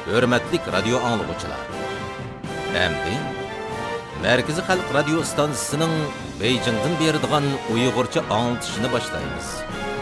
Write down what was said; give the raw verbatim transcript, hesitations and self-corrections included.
Hürmetlik radyo anlıqçılar. Endi Merkezi Xalq Radio stansiyasının Beijing'den berdiğan Uyg'urcha anlatışını başlaymiz.